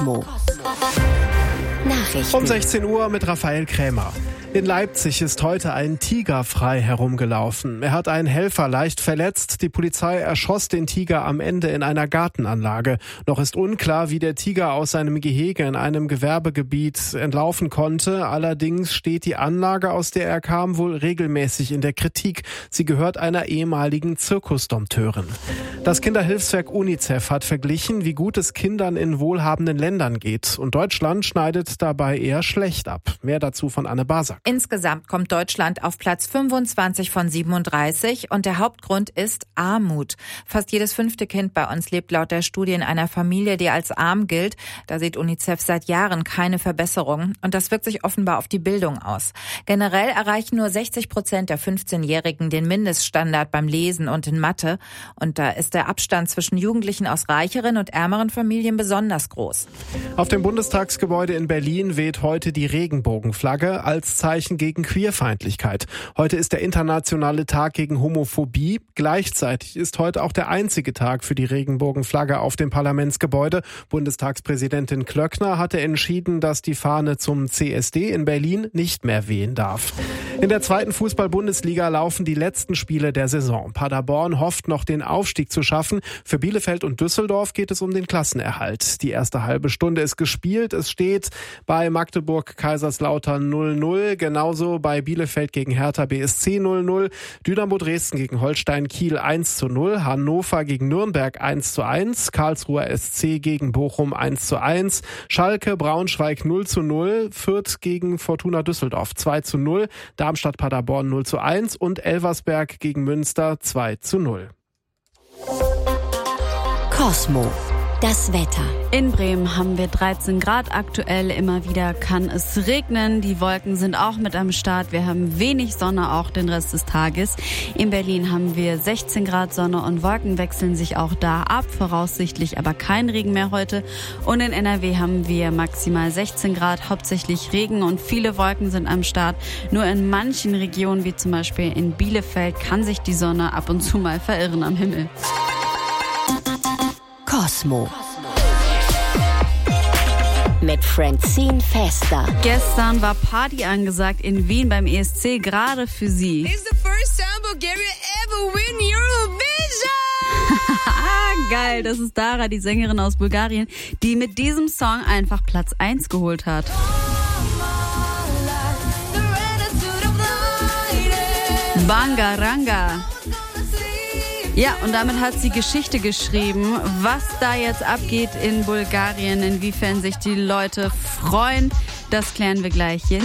Nachrichten. Um 16 Uhr mit Raphael Krämer. In Leipzig ist heute ein Tiger frei herumgelaufen. Er hat einen Helfer leicht verletzt. Die Polizei erschoss den Tiger am Ende in einer Gartenanlage. Noch ist unklar, wie der Tiger aus seinem Gehege in einem Gewerbegebiet entlaufen konnte. Allerdings steht die Anlage, aus der er kam, wohl regelmäßig in der Kritik. Sie gehört einer ehemaligen Zirkusdompteurin. Das Kinderhilfswerk UNICEF hat verglichen, wie gut es Kindern in wohlhabenden Ländern geht. Und Deutschland schneidet dabei eher schlecht ab. Mehr dazu von Anne Basak. Insgesamt kommt Deutschland auf Platz 25 von 37 und der Hauptgrund ist Armut. Fast jedes 5. Kind bei uns lebt laut der Studie in einer Familie, die als arm gilt. Da sieht UNICEF seit Jahren keine Verbesserung und das wirkt sich offenbar auf die Bildung aus. Generell erreichen nur 60% der 15-Jährigen den Mindeststandard beim Lesen und in Mathe und da ist der Abstand zwischen Jugendlichen aus reicheren und ärmeren Familien besonders groß. Auf dem Bundestagsgebäude in Berlin weht heute die Regenbogenflagge als Zeichen gegen Queerfeindlichkeit. Heute ist der internationale Tag gegen Homophobie. Gleichzeitig ist heute auch der einzige Tag für die Regenbogenflagge auf dem Parlamentsgebäude. Bundestagspräsidentin Klöckner hatte entschieden, dass die Fahne zum CSD in Berlin nicht mehr wehen darf. In der 2. Fußball-Bundesliga laufen die letzten Spiele der Saison. Paderborn hofft noch den Aufstieg zu schaffen. Für Bielefeld und Düsseldorf geht es um den Klassenerhalt. Die erste halbe Stunde ist gespielt. Es steht bei Magdeburg-Kaiserslautern 0-0. Genauso bei Bielefeld gegen Hertha BSC 0-0. Dynamo Dresden gegen Holstein Kiel 1-0. Hannover gegen Nürnberg 1-1. Karlsruher SC gegen Bochum 1-1. Schalke Braunschweig 0-0. Fürth gegen Fortuna Düsseldorf 2-0. Darmstadt Paderborn 0-1 und Elversberg gegen Münster 2-0. Cosmo. Das Wetter. In Bremen haben wir 13 Grad aktuell. Immer wieder kann es regnen. Die Wolken sind auch mit am Start. Wir haben wenig Sonne auch den Rest des Tages. In Berlin haben wir 16 Grad Sonne und Wolken wechseln sich auch da ab. Voraussichtlich aber kein Regen mehr heute. Und in NRW haben wir maximal 16 Grad, hauptsächlich Regen und viele Wolken sind am Start. Nur in manchen Regionen, wie zum Beispiel in Bielefeld, kann sich die Sonne ab und zu mal verirren am Himmel. Cosmo. Mit Francine Fester. Gestern war Party angesagt in Wien beim ESC, gerade für sie. It's the first time Bulgaria ever win Eurovision. Geil, das ist Dara, die Sängerin aus Bulgarien, die mit diesem Song einfach Platz 1 geholt hat. Bangaranga. Ja, und damit hat sie Geschichte geschrieben, was da jetzt abgeht in Bulgarien, inwiefern sich die Leute freuen, das klären wir gleich hier.